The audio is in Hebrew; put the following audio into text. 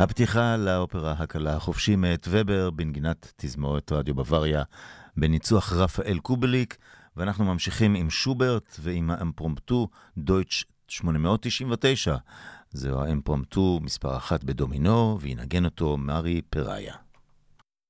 הפתיחה לאופרה הקלה החופשי מאת ובר בנגינת תזמורת רדיו בוואריה בניצוח רפאל קובליק, ואנחנו ממשיכים עם שוברט ועם האמפרומפטו דויטש 899. זהו האמפרומפטו מספר 1 בדומינו, וינגן אותו מארי פראיה.